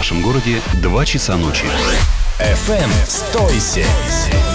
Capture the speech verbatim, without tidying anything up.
нашем городе два часа ночи. эф эм сто семь.